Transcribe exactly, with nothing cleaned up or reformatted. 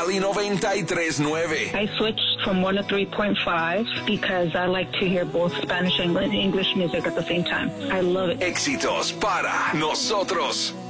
Cali noventa y tres nueve. I switched from one to three point five because I like to hear both Spanish and English music at the same time. I love it. Éxitos para nosotros.